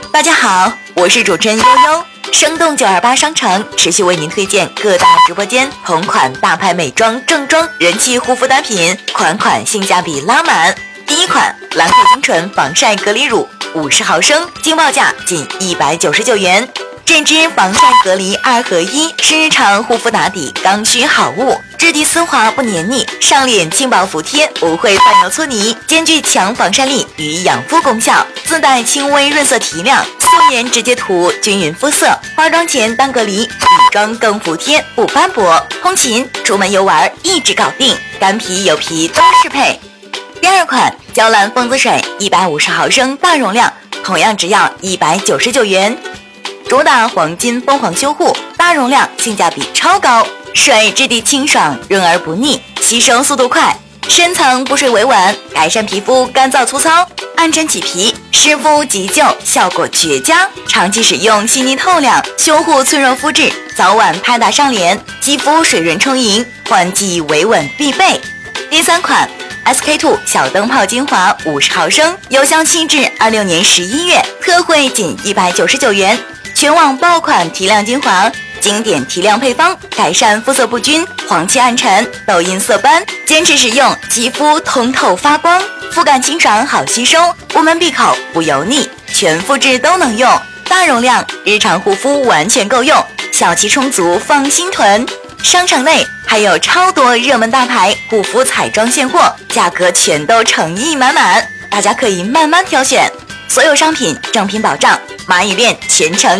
大家好，我是主持人悠悠。生动928商城持续为您推荐各大直播间同款大牌美妆、正装、人气护肤单品，款款性价比拉满。第一款兰蔻精纯防晒隔离乳50毫升，惊报价仅199元。这支防晒隔离2合1是日常护肤打底刚需好物，质地丝滑不黏腻，上脸轻薄服帖，不会泛油搓泥，兼具强防晒力与养肤功效，自带轻微润色提亮，素颜直接涂均匀肤色，化妆前当隔离，女妆更服帖不斑驳，通勤出门游玩一直搞定，干皮油皮都适配。第二款娇兰蜂子水150毫升大容量，同样只要199元。主打黄金凤凰修护，大容量，性价比超高。水质地清爽，润而不腻，吸收速度快，深层补水维稳，改善皮肤干燥粗糙、暗沉起皮、湿敷急救，效果绝佳。长期使用细腻透亮，修护脆弱肤质，早晚拍打上脸，肌肤水润充盈，换季维稳必备。第三款 SK-II 小灯泡精华50毫升，有效期至26年11月，特惠仅199元。全网爆款提亮精华，经典提亮配方，改善肤色不均、黄气暗沉、痘印色斑，坚持使用，肌肤通透发光，肤感清爽好吸收，无门闭口不油腻，全肤质都能用，大容量，日常护肤完全够用，小气充足放心囤。商城内还有超多热门大牌护肤彩妆现货，价格全都诚意满满，大家可以慢慢挑选，所有商品正品保障，蚂蚁链全程